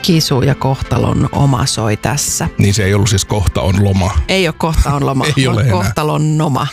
Kisu ja kohtalon oma soi tässä. Niin se ei ollut siis kohta on loma. Ei ole kohta on loma, ei ole kohtalon noma.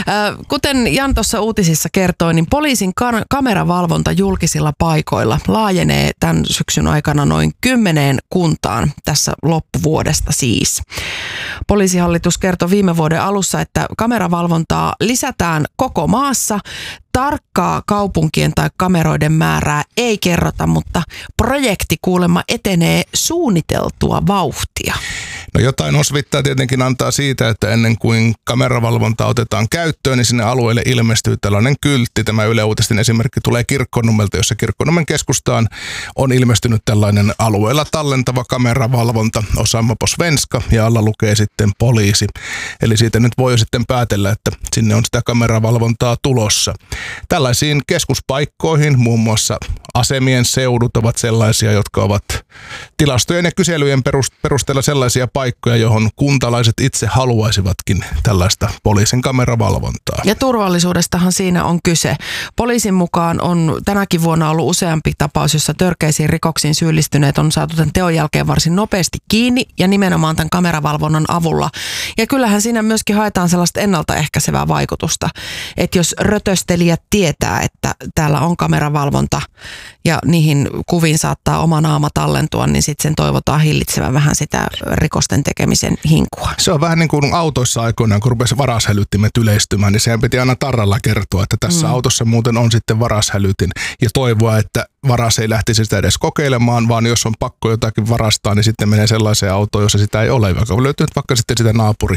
Kuten Jan tuossa uutisissa kertoi, niin poliisin kameravalvonta julkisilla paikoilla laajenee tämän syksyn aikana noin 10 kuntaan tässä loppuvuodesta siis. Poliisihallitus kertoi viime vuoden alussa, että kameravalvontaa lisätään koko maassa. Tarkkaa kaupunkien tai kameroiden määrää ei kerrota, mutta projekti kuulemma etenee suunniteltua vauhtia. No jotain osvittaa tietenkin antaa siitä, että ennen kuin kameravalvonta otetaan käyttöön, niin sinne alueelle ilmestyy tällainen kyltti. Tämä Yle Uutisten esimerkki tulee Kirkkonummelta, jossa Kirkkonummen keskustaan on ilmestynyt tällainen alueella tallentava kameravalvonta, Osama po svenska, ja alla lukee sitten poliisi. Eli siitä nyt voi jo sitten päätellä, että sinne on sitä kameravalvontaa tulossa. Tällaisiin keskuspaikkoihin, muun muassa asemien seudut ovat sellaisia, jotka ovat tilastojen ja kyselyjen perusteella sellaisia paikkoja, johon kuntalaiset itse haluaisivatkin tällaista poliisin kameravalvontaa. Ja turvallisuudestahan siinä on kyse. Poliisin mukaan on tänäkin vuonna ollut useampi tapaus, jossa törkeisiin rikoksiin syyllistyneet on saatu tämän teon jälkeen varsin nopeasti kiinni ja nimenomaan tämän kameravalvonnan avulla. Ja kyllähän siinä myöskin haetaan sellaista ennaltaehkäisevää vaikutusta, että jos rötöstelijät tietää, että täällä on kameravalvonta ja niihin kuviin saattaa oma naama tallentua, niin sitten sen toivotaan hillitsevän vähän sitä rikosten tekemisen hinkua. Se on vähän niin kuin autoissa aikoinaan, kun rupesi varashälyttimet yleistymään, niin sehän piti aina tarralla kertoa, että tässä autossa muuten on sitten varashälytin ja toivoa, että varas ei lähtisi sitä edes kokeilemaan, vaan jos on pakko jotakin varastaa, niin sitten menee sellaiseen autoon, jossa sitä ei ole, joka löytyy vaikka sitten sitä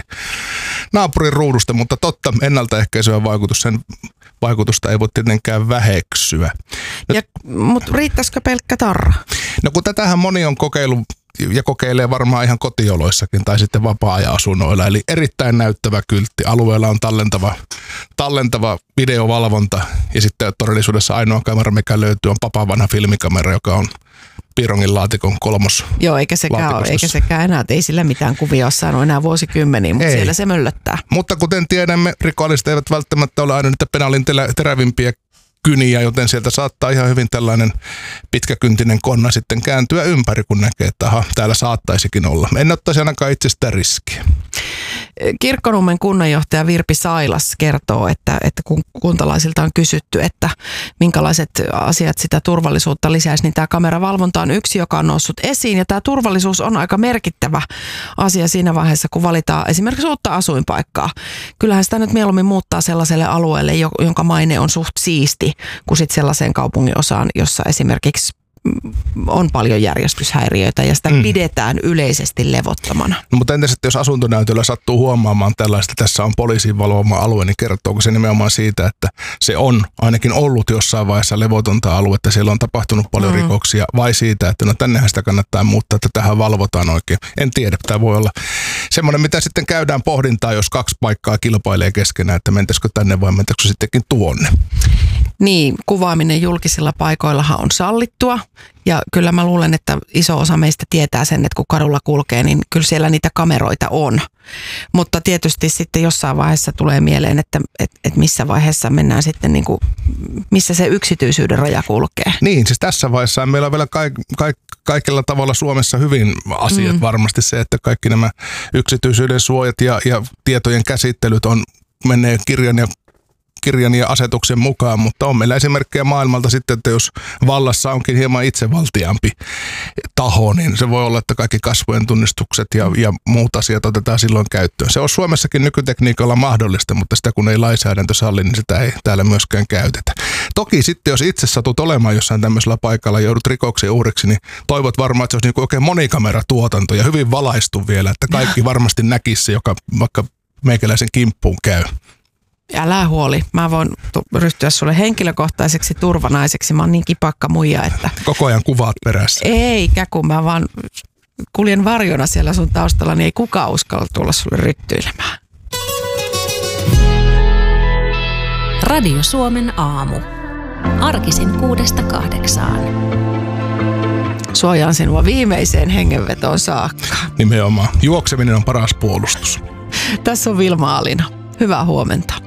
naapurin ruudusta, mutta totta, ennaltaehkäisevä vaikutus, sen vaikutusta ei voi tietenkään väheksyä. Mutta riittäisikö pelkkä tarra? No kun tätähän moni on kokeillut ja kokeilee varmaan ihan kotioloissakin tai sitten vapaa-ajan asunnoilla. Eli erittäin näyttävä kyltti. Alueella on tallentava videovalvonta ja sitten todellisuudessa ainoa kamera, mikä löytyy, on papan vanha filmikamera, joka on piirongin laatikon kolmos. Joo, eikä sekään enää, ei sillä mitään kuvia ole saanut enää vuosikymmeniä, mutta siellä se möllöttää. Mutta kuten tiedämme, rikolliset eivät välttämättä ole aina niitä penaalin terävimpiä kyniä, joten sieltä saattaa ihan hyvin tällainen pitkäkyntinen konna sitten kääntyä ympäri, kun näkee, että aha, täällä saattaisikin olla. En ottaisi ainakaan itsestä riskiä. Kirkkonummen kunnanjohtaja Virpi Sailas kertoo, että kun kuntalaisilta on kysytty, että minkälaiset asiat sitä turvallisuutta lisäisi, niin tämä kameravalvonta on yksi, joka on noussut esiin. Ja tämä turvallisuus on aika merkittävä asia siinä vaiheessa, kun valitaan esimerkiksi uutta asuinpaikkaa. Kyllähän sitä nyt mieluummin muuttaa sellaiselle alueelle, jonka maine on suht siisti, kuin sitten sellaiseen kaupunginosaan, jossa esimerkiksi on paljon järjestyshäiriöitä ja sitä pidetään yleisesti levottomana. No, mutta entäs, että jos asuntonäytöllä sattuu huomaamaan tällaista, että tässä on poliisin valvoma alue, niin kertooko se nimenomaan siitä, että se on ainakin ollut jossain vaiheessa levotonta aluetta, siellä on tapahtunut paljon rikoksia, vai siitä, että no tännehän sitä kannattaa muuttaa, että tähän valvotaan oikein. En tiedä, tämä voi olla semmoinen, mitä sitten käydään pohdintaa, jos kaksi paikkaa kilpailee keskenään, että mentäisikö tänne vai mentäisikö sittenkin tuonne. Niin, kuvaaminen julkisilla paikoillahan on sallittua ja kyllä mä luulen, että iso osa meistä tietää sen, että kun kadulla kulkee, niin kyllä siellä niitä kameroita on. Mutta tietysti sitten jossain vaiheessa tulee mieleen, että missä vaiheessa mennään sitten, niin kuin, missä se yksityisyyden raja kulkee. Niin, siis tässä vaiheessa meillä on vielä kaikilla tavalla Suomessa hyvin asiat varmasti se, että kaikki nämä yksityisyyden suojat ja tietojen käsittelyt menee kirjan ja asetuksen mukaan, mutta on meillä esimerkkejä maailmalta sitten, että jos vallassa onkin hieman itsevaltiampi taho, niin se voi olla, että kaikki kasvojen tunnistukset ja muut asiat otetaan silloin käyttöön. Se on Suomessakin nykytekniikalla mahdollista, mutta sitä kun ei lainsäädäntö salli, niin sitä ei täällä myöskään käytetä. Toki sitten, jos itse satut olemaan jossain tämmöisellä paikalla ja joudut rikoksen uhriksi, niin toivot varmaan, että se olisi niin oikein monikameratuotanto ja hyvin valaistu vielä, että kaikki varmasti näkisi se, joka vaikka meikäläisen kimppuun käy. Älä huoli. Mä voin ryhtyä sulle henkilökohtaiseksi turvanaiseksi. Mä oon niin kipakka muija, että... Koko ajan kuvaat perässä. Eikä, kun mä vaan kuljen varjona siellä sun taustalla, niin ei kukaan uskalla tulla sulle ryttyilemään. Radio Suomen aamu. Arkisin 6–8. Suojaan sinua viimeiseen hengenvetoon saakka. Nimenomaan. Juokseminen on paras puolustus. Tässä on Vilma Alina. Hyvää huomenta.